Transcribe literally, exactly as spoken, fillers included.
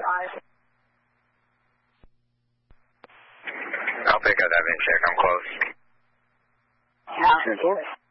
I'll pick up that VIN check. I'm close. Yeah.